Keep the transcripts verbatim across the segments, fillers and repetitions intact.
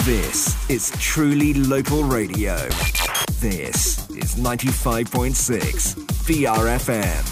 This is truly local radio. This is ninety-five point six B R F M.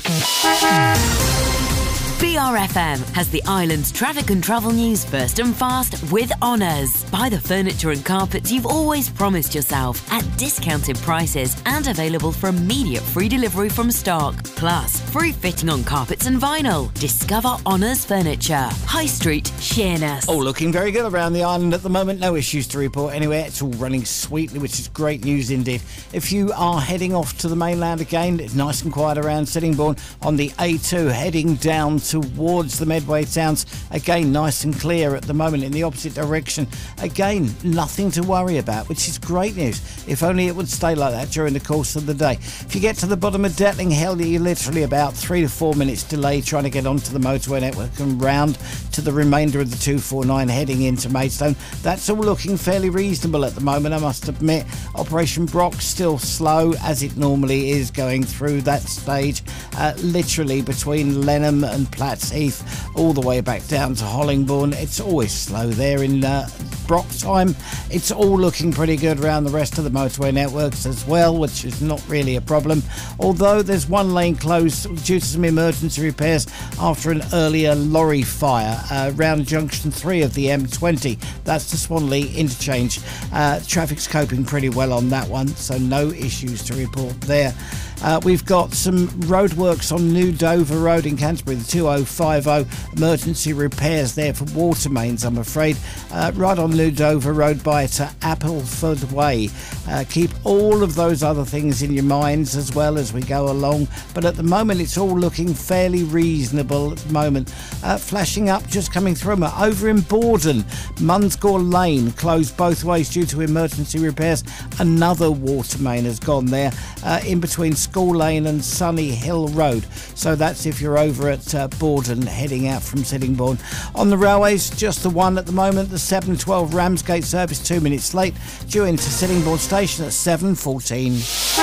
B R F M has the island's traffic and travel news first and fast with Honours. Buy the furniture and carpets you've always promised yourself at discounted prices and available for immediate free delivery from stock. Plus, free fitting on carpets and vinyl. Discover Honours Furniture. High Street, Sheerness. All looking very good around the island at the moment. No issues to report anywhere. It's all running sweetly, which is great news indeed. If you are heading off to the mainland again, it's nice and quiet around Sittingbourne on the A two, heading down towards the Medway towns. Again, nice and clear at the moment in the opposite direction. Again, nothing to worry about, which is great news. If only it would stay like that during the course of the day. If you get to the bottom of Detling Hill, you're literally about three to four minutes delay trying to get onto the motorway network and round to the remainder of the two forty-nine heading into Maidstone. That's all looking fairly reasonable at the moment, I must admit. Operation Brock still slow, as it normally is going through that stage, uh, literally between Lenham and Platts Heath, all the way back down to Hollingbourne. It's always slow there in uh, Brock time. It's all looking pretty good around the rest of the motorway networks as well, which is not really a problem. Although there's one lane closed due to some emergency repairs after an earlier lorry fire uh, around junction three of the M twenty. That's the Swanley interchange. Uh, traffic's coping pretty well on that one, so no issues to report there. Uh, we've got some roadworks on New Dover Road in Canterbury, the two oh five oh, emergency repairs there for water mains, I'm afraid, uh, right on New Dover Road by to Appleford Way. Uh, keep all of those other things in your minds as well as we go along, but at the moment it's all looking fairly reasonable at the moment. Uh, flashing up, just coming through over in Borden, Munsgore Lane closed both ways due to emergency repairs. Another water main has gone there uh, in between School Lane and Sunny Hill Road. So that's if you're over at uh, Borden heading out from Sittingbourne. On the railways, just the one at the moment, the seven twelve Ramsgate service, two minutes late, due into Sittingbourne station at seven fourteen.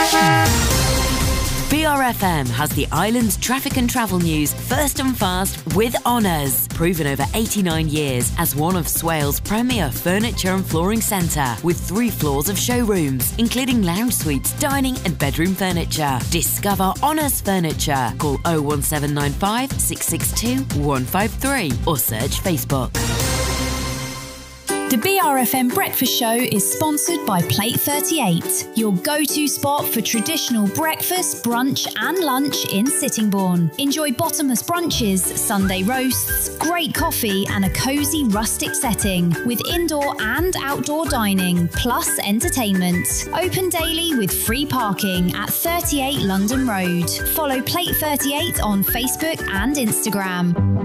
B R F M has the island's traffic and travel news first and fast with Honours. Proven over eighty-nine years as one of Swale's premier furniture and flooring centre, with three floors of showrooms, including lounge suites, dining and bedroom furniture. Discover Honours Furniture. Call oh one seven nine five, six six two, one five three or search Facebook. The B R F M Breakfast Show is sponsored by Plate thirty-eight, your go-to spot for traditional breakfast, brunch and lunch in Sittingbourne. Enjoy bottomless brunches, Sunday roasts, great coffee and a cosy rustic setting with indoor and outdoor dining, plus entertainment. Open daily with free parking at thirty-eight London Road. Follow Plate thirty-eight on Facebook and Instagram.